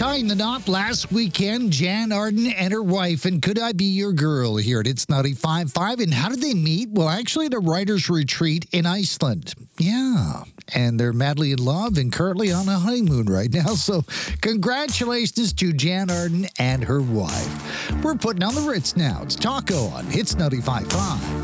Tying the knot last weekend, Jan Arden and her wife, and Could I Be Your Girl here at It's 95.5. And how did they meet? Well, actually at a writer's retreat in Iceland. Yeah. And they're madly in love and currently on a honeymoon right now. So congratulations to Jan Arden and her wife. We're putting on the Ritz now. It's Taco on It's 95.5.